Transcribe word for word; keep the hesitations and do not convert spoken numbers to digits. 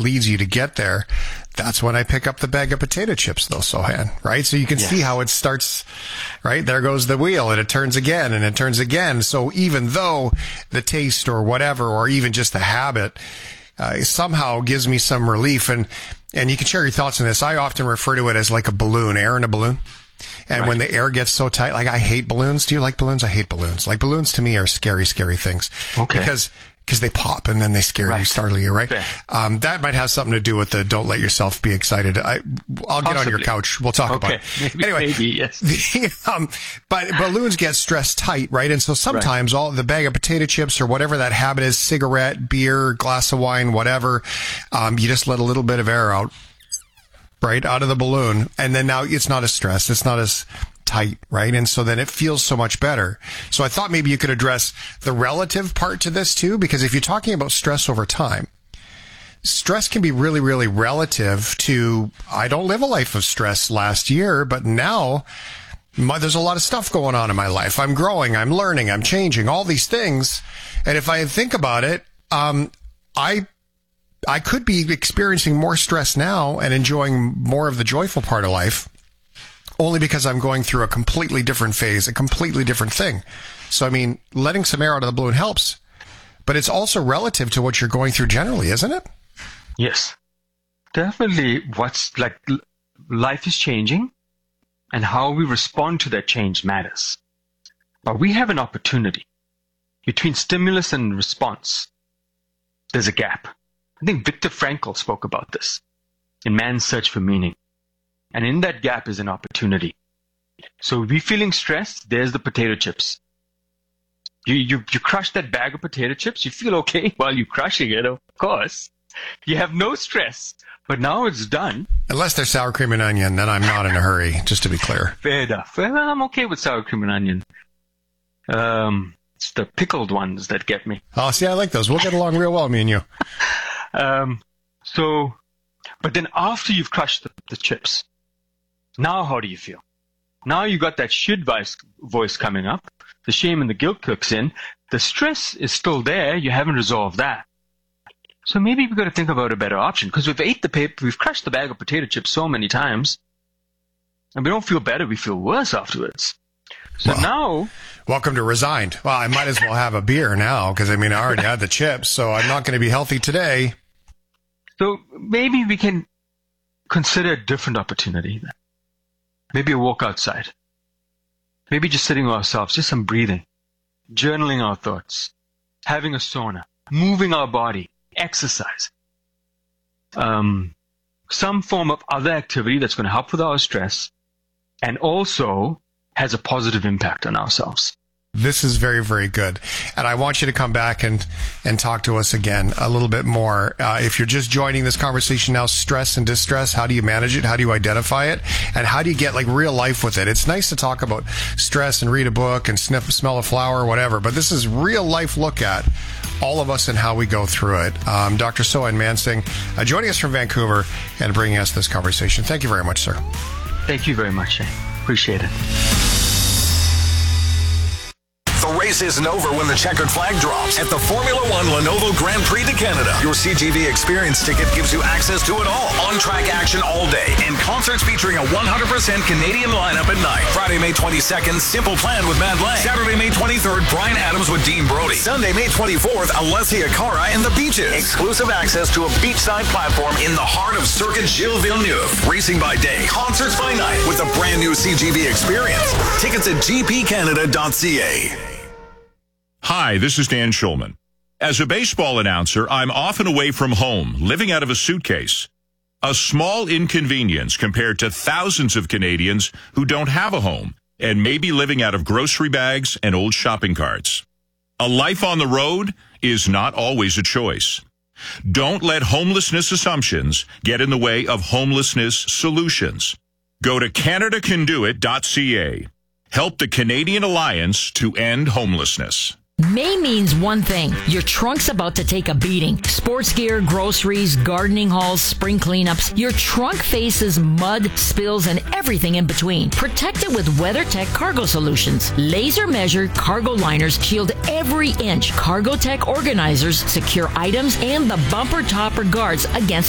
leads you to get there. That's when I pick up the bag of potato chips, though, Sohan, right? So you can yes. see how it starts, right? There goes the wheel, and it turns again, and it turns again. So even though the taste or whatever, or even just the habit, uh, somehow gives me some relief, and, and you can share your thoughts on this. I often refer to it as like a balloon, air in a balloon. And right. when the air gets so tight, like I hate balloons. Do you like balloons? I hate balloons. Like balloons to me are scary, scary things. Okay. Because Because they pop and then they scare right. you, startle you, right? Yeah. Um, that might have something to do with the don't let yourself be excited. I, I'll get Possibly. on your couch. We'll talk okay. about it. Maybe, anyway, maybe, yes. The, um, but balloons get stressed tight, right? And so sometimes right. all the bag of potato chips or whatever that habit is, cigarette, beer, glass of wine, whatever, um, you just let a little bit of air out, right, out of the balloon. And then now it's not as stressed. It's not as tight, right? And so then it feels so much better. So I thought maybe you could address the relative part to this too, because if you're talking about stress over time, stress can be really, really relative to, I don't live a life of stress last year, but now my, there's a lot of stuff going on in my life. I'm growing, I'm learning, I'm changing, all these things. And if I think about it, um, I I could be experiencing more stress now and enjoying more of the joyful part of life, only because I'm going through a completely different phase, a completely different thing. So, I mean, letting some air out of the balloon helps, but it's also relative to what you're going through generally, isn't it? Yes. Definitely what's like life is changing and how we respond to that change matters. But we have an opportunity between stimulus and response. There's a gap. I think Viktor Frankl spoke about this in Man's Search for Meaning. And in that gap is an opportunity. So if you're feeling stressed, there's the potato chips. You, you, you crush that bag of potato chips, you feel okay while you're crushing it, of course. You have no stress, but now it's done. Unless they're sour cream and onion, then I'm not in a hurry, just to be clear. Fair enough. Well, I'm okay with sour cream and onion. Um, it's the pickled ones that get me. Oh, see, I like those. We'll get along real well, me and you. um, so, but then after you've crushed the, the chips, now how do you feel? Now you got that should voice, voice coming up. The shame and the guilt kicks in. The stress is still there. You haven't resolved that. So maybe we've got to think about a better option, because we've ate the paper, we've crushed the bag of potato chips so many times, and we don't feel better. We feel worse afterwards. So well, now, welcome to Resigned. Well, I might as well have a beer now, because I mean I already had the chips, so I'm not going to be healthy today. So maybe we can consider a different opportunity then. Maybe a walk outside. Maybe just sitting with ourselves, just some breathing, journaling our thoughts, having a sauna, moving our body, exercise. Um, some form of other activity that's going to help with our stress and also has a positive impact on ourselves. This is very, very good. And I want you to come back and, and talk to us again a little bit more. Uh, if you're just joining this conversation now, stress and distress, how do you manage it? How do you identify it? And how do you get like real life with it? It's nice to talk about stress and read a book and sniff, smell a flower or whatever, but this is real life look at all of us and how we go through it. Um, Doctor Sohan Mansingh uh, joining us from Vancouver and bringing us this conversation. Thank you very much, sir. Thank you very much, Shane. Appreciate it. The race isn't over when the checkered flag drops at the Formula One Lenovo Grand Prix de Canada. Your C G V Experience ticket gives you access to it all. On-track action all day and concerts featuring a one hundred percent Canadian lineup at night. Friday, May twenty-second, Simple Plan with Mad Lang. Saturday, May twenty-third, Bryan Adams with Dean Brody. Sunday, May twenty-fourth, Alessia Cara and the Beaches. Exclusive access to a beachside platform in the heart of Circuit Gilles Villeneuve. Racing by day, concerts by night with a brand new C G V Experience. Tickets at g p canada dot c a. Hi, this is Dan Schulman. As a baseball announcer, I'm often away from home, living out of a suitcase. A small inconvenience compared to thousands of Canadians who don't have a home and may be living out of grocery bags and old shopping carts. A life on the road is not always a choice. Don't let homelessness assumptions get in the way of homelessness solutions. Go to canada can do it dot c a. Help the Canadian Alliance to end homelessness. May means one thing. Your trunk's about to take a beating. Sports gear, groceries, gardening hauls, spring cleanups. Your trunk faces mud, spills, and everything in between. Protect it with WeatherTech Cargo Solutions. Laser measured cargo liners shield every inch. CargoTech organizers secure items and the bumper topper guards against